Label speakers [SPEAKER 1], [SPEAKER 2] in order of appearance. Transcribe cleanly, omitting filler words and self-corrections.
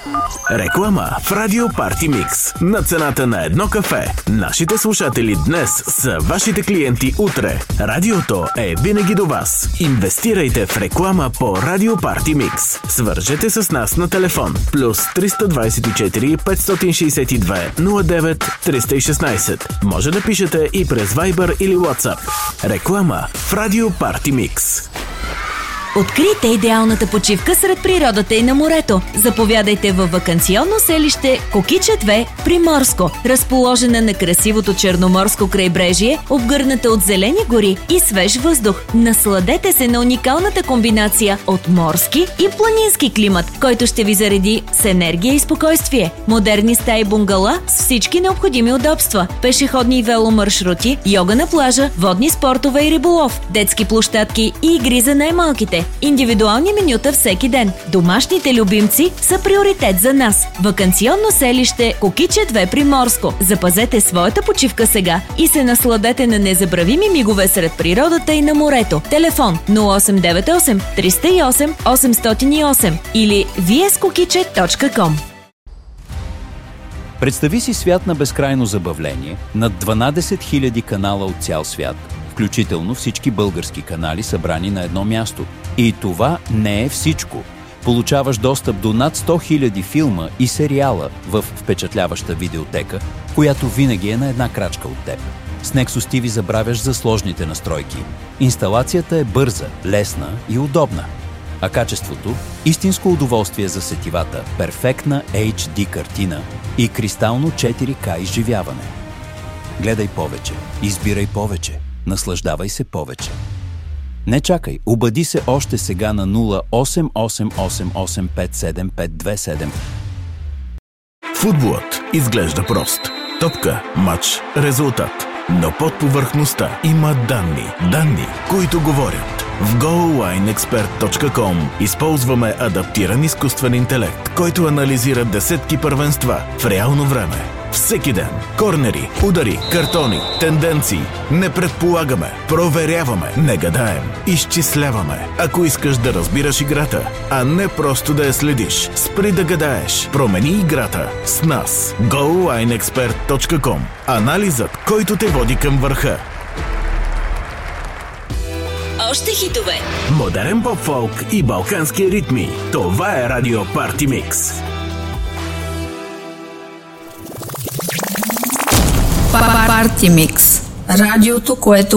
[SPEAKER 1] Реклама в Радио Парти Микс. На цената на едно кафе. Нашите слушатели днес са вашите клиенти утре. Радиото е винаги до вас. Инвестирайте в реклама по Радио Парти Микс. Свържете с нас на телефон плюс 324 562 09 316. Може да пишете и през Viber или WhatsApp. Реклама в Радио Парти Микс.
[SPEAKER 2] Открийте идеалната почивка сред природата и на морето. Заповядайте във ваканционно селище Кокича 2, Приморско, разположена на красивото черноморско крайбрежие, обгърната от зелени гори и свеж въздух. Насладете се на уникалната комбинация от морски и планински климат, който ще ви зареди с енергия и спокойствие. Модерни стаи бунгала с всички необходими удобства, пешеходни и веломаршрути, йога на плажа, водни спортове и риболов, детски площадки и игри за най-малките. Индивидуални менюта всеки ден. Домашните любимци са приоритет за нас. Ваканционно селище Кокича 2, Приморско. Запазете своята почивка сега и се насладете на незабравими мигове сред природата и на морето. Телефон 0898 308 808 или vskokiche.com.
[SPEAKER 3] Представи си свят на безкрайно забавление, над 12 000 канала от цял свят, включително всички български канали събрани на едно място. И това не е всичко. Получаваш достъп до над 100 000 филма и сериала в впечатляваща видеотека, която винаги е на една крачка от теб. С Nexus TV забравяш за сложните настройки. Инсталацията е бърза, лесна и удобна. А качеството – истинско удоволствие за сетивата, перфектна HD картина и кристално 4K изживяване. Гледай повече, избирай повече, наслаждавай се повече. Не чакай, обади се още сега на 0888857527.
[SPEAKER 1] Футболът изглежда прост. Топка, матч, резултат. Но под повърхността има данни, които говорят. В GoalLineExpert.com използваме адаптиран изкуствен интелект, който анализира десетки първенства в реално време. Всеки ден. Корнери, удари, картони, тенденции. Не предполагаме, проверяваме, не гадаем, изчисляваме. Ако искаш да разбираш играта, а не просто да я следиш, спри да гадаеш. Промени играта с нас. GoalLineExpert.com. Анализът, който те води към върха.
[SPEAKER 2] Още хитове.
[SPEAKER 1] Модерен поп-фолк и балкански ритми. Това е Радио Парти Микс.
[SPEAKER 4] Парти Микс. Радиото, което